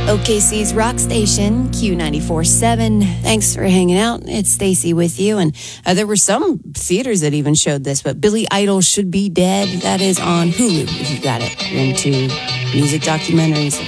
OKC's rock station, Q94.7. Thanks for hanging out. It's Stacy with you. And there were some theaters that even showed this, but Billy Idol Should Be Dead. That is on Hulu, if you've got it. You're into music documentaries.